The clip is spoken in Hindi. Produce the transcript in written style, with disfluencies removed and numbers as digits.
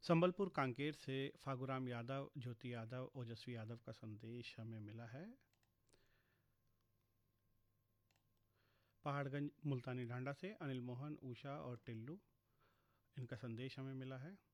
संबलपुर कांकेर से फागुराम यादव, ज्योति यादव, ओजस्वी यादव का संदेश हमें मिला है। पहाड़गंज मुल्तानी ढांडा से अनिल मोहन, उषा और टिल्लू, इनका संदेश हमें मिला है।